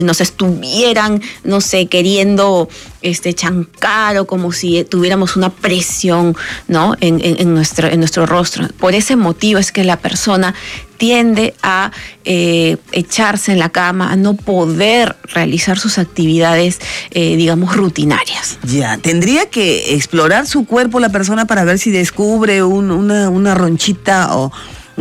nos estuvieran, no sé, queriendo chancar, o como si tuviéramos una presión, ¿no? en nuestro rostro. Por ese motivo es que la persona tiende a echarse en la cama, a no poder realizar sus actividades, digamos, rutinarias. Ya, tendría que explorar su cuerpo la persona para ver si descubre una ronchita o